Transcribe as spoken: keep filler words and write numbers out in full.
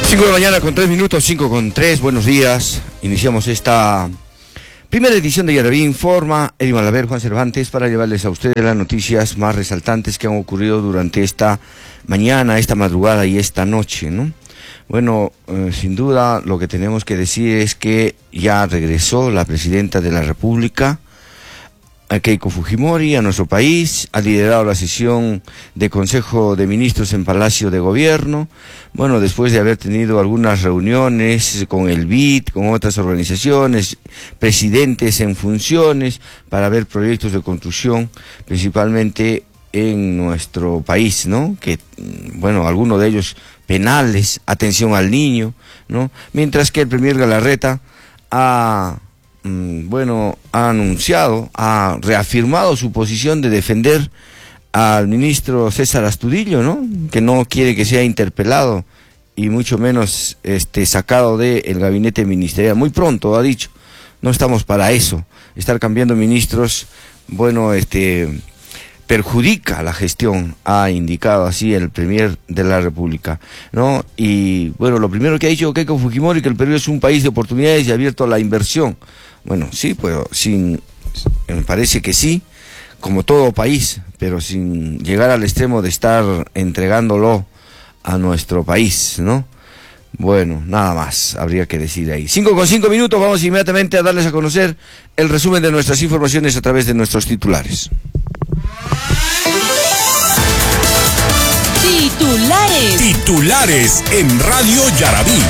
cinco de la mañana con tres minutos, cinco con tres, buenos días. Iniciamos esta primera edición de Yaraví Informa. Edi Malaver, Juan Cervantes, para llevarles a ustedes las noticias más resaltantes que han ocurrido durante esta mañana, esta madrugada y esta noche, ¿no? Bueno, eh, sin duda lo que tenemos que decir es que ya regresó la presidenta de la República, Keiko Fujimori, a nuestro país. Ha liderado la sesión de Consejo de Ministros en Palacio de Gobierno, bueno, después de haber tenido algunas reuniones con el B I D, con otras organizaciones, presidentes en funciones, para ver proyectos de construcción, principalmente en nuestro país, ¿no? Que, bueno, algunos de ellos penales, atención al niño, ¿no? Mientras que el primer Galarreta ha... bueno, ha anunciado, ha reafirmado su posición de defender al ministro César Astudillo, ¿no? Que no quiere que sea interpelado y mucho menos este sacado del gabinete ministerial. Muy pronto, ha dicho, no estamos para eso. Estar cambiando ministros, bueno, este perjudica la gestión, ha indicado así el premier de la República, ¿no? Y bueno, lo primero que ha dicho Keiko Fujimori, que el Perú es un país de oportunidades y abierto a la inversión. Bueno, sí, pero sin, me parece que sí, como todo país, pero sin llegar al extremo de estar entregándolo a nuestro país, ¿no? Bueno, nada más habría que decir ahí. Cinco con cinco minutos, vamos inmediatamente a darles a conocer el resumen de nuestras informaciones a través de nuestros titulares. Titulares. Titulares en Radio Yaraví.